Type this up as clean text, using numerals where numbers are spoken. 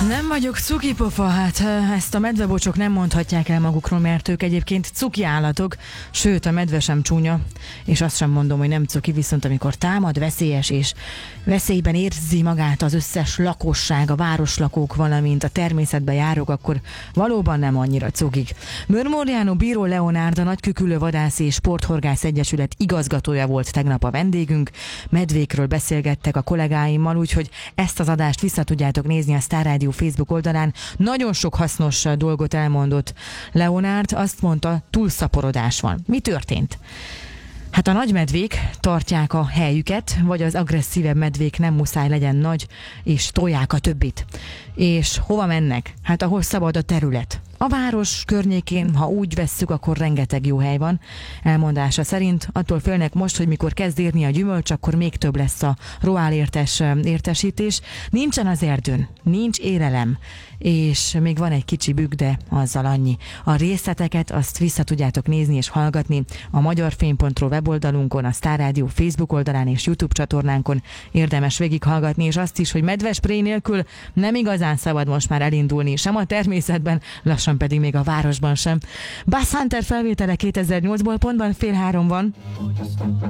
Nem vagyok cukipofa, hát ezt a medvebocsok nem mondhatják el magukról, mert ők egyébként cuki állatok, sőt a medve sem csúnya, és azt sem mondom, hogy nem cuki, viszont amikor támad, veszélyes és veszélyben érzi magát az összes lakosság, a városlakók, valamint a természetbe járók, akkor valóban nem annyira cukik. Mörmorjánó Bíró Leonárd, a Nagyküküllő Vadász és Sporthorgász Egyesület igazgatója volt tegnap a vendégünk, medvékről beszélgettek a kollégáimmal, úgyhogy ezt az adást vissza tudjátok nézni a Star Radio Facebook oldalán. Nagyon sok hasznos dolgot elmondott Leonárd, azt mondta, túlszaporodás van. Mi történt? Hát a nagy medvék tartják a helyüket, vagy az agresszívebb medvék nem muszáj legyen nagy, és tolják a többit. És hova mennek? Hát ahol szabad a terület. A város környékén, ha úgy vesszük, akkor rengeteg jó hely van. Elmondása szerint attól félnek most, hogy mikor kezd érni a gyümölcs, akkor még több lesz a roálértes értesítés. Nincsen az erdőn, nincs érelem, és még van egy kicsi bükk, de azzal annyi. A részleteket azt vissza tudjátok nézni és hallgatni a magyarfény.ro weboldalunkon, a Star Radio Facebook oldalán és YouTube csatornánkon. Érdemes végighallgatni, és azt is, hogy medvespré nélkül nem igazán szabad most már elindulni, sem a természetben, lassan pedig még a városban sem. Bass Hunter felvétele 2008-ból, pontban 2:30 van.